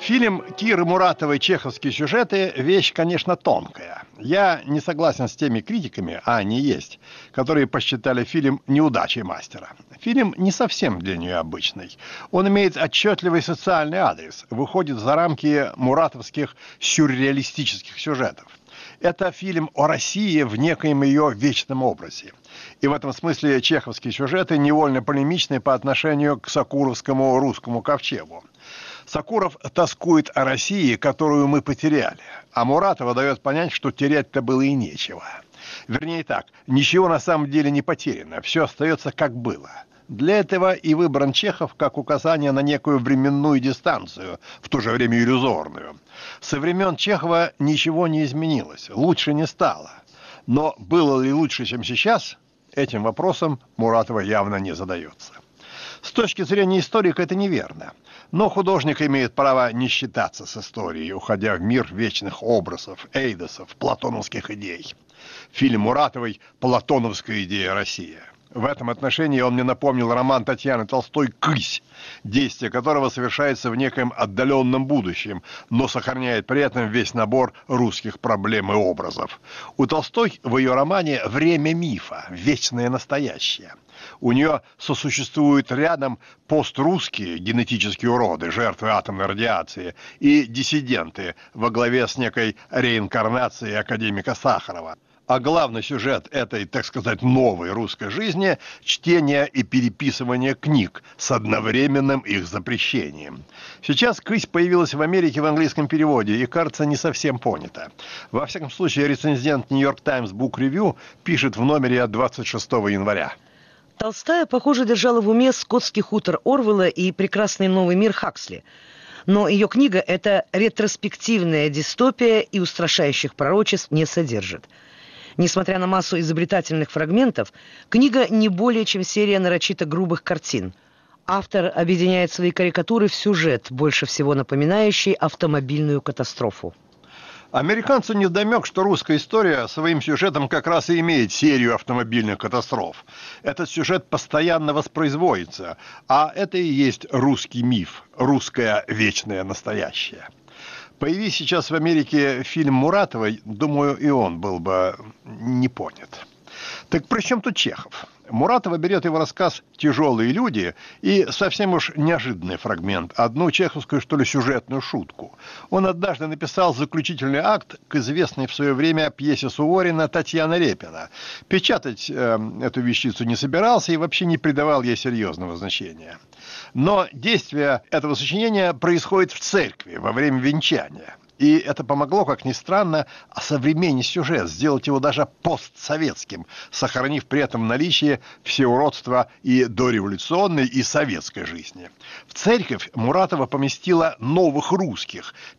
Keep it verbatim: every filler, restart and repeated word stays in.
Фильм Киры Муратовой «Чеховские сюжеты» – вещь, конечно, тонкая. Я не согласен с теми критиками, а они есть, которые посчитали фильм неудачей мастера. Фильм не совсем для нее обычный. Он имеет отчетливый социальный адрес, выходит за рамки муратовских сюрреалистических сюжетов. Это фильм о России в некоем ее вечном образе. И в этом смысле чеховские сюжеты невольно полемичны по отношению к сокуровскому русскому ковчегу. Сокуров тоскует о России, которую мы потеряли, а Муратова дает понять, что терять-то было и нечего. Вернее так, ничего на самом деле не потеряно, все остается как было. Для этого и выбран Чехов как указание на некую временную дистанцию, в то же время иллюзорную. Со времен Чехова ничего не изменилось, лучше не стало. Но было ли лучше, чем сейчас, этим вопросом Муратова явно не задается. С точки зрения историка это неверно. Но художник имеет право не считаться с историей, уходя в мир вечных образов, эйдосов, платоновских идей. Фильм Муратовой «Платоновская идея России». В этом отношении он мне напомнил роман Татьяны Толстой «Кысь», действие которого совершается в некоем отдаленном будущем, но сохраняет при этом весь набор русских проблем и образов. У Толстой в ее романе время мифа, вечное настоящее. У нее сосуществуют рядом пострусские генетические уроды, жертвы атомной радиации, и диссиденты во главе с некой реинкарнацией академика Сахарова. А главный сюжет этой, так сказать, новой русской жизни – чтение и переписывание книг с одновременным их запрещением. Сейчас «Кысь» появилась в Америке в английском переводе и, кажется, не совсем понята. Во всяком случае, рецензент «Нью-Йорк Таймс Бук Ревью» пишет в номере от двадцать шестого января. Толстая, похоже, держала в уме «Скотский хутор» Орвелла и «Прекрасный новый мир» Хаксли. Но ее книга – это ретроспективная дистопия и устрашающих пророчеств не содержит. Несмотря на массу изобретательных фрагментов, книга не более чем серия нарочито грубых картин. Автор объединяет свои карикатуры в сюжет, больше всего напоминающий автомобильную катастрофу. Американцу невдомек, что русская история своим сюжетом как раз и имеет серию автомобильных катастроф. Этот сюжет постоянно воспроизводится, а это и есть русский миф, русское вечное настоящее. Появись сейчас в Америке фильм Муратовой, думаю, и он был бы не понят. Так при чем тут Чехов? Муратова берет его рассказ «Тяжелые люди» и совсем уж неожиданный фрагмент, одну чеховскую, что ли, сюжетную шутку. Он однажды написал заключительный акт к известной в свое время пьесе Суворина «Татьяна Репина». Печатать э, эту вещицу не собирался и вообще не придавал ей серьезного значения. Но действие этого сочинения происходит в церкви во время венчания. И это помогло, как ни странно, осовременить сюжет, сделать его даже постсоветским, сохранив при этом в наличии все уродства и дореволюционной, и советской жизни. В церковь Муратова поместила новых русских,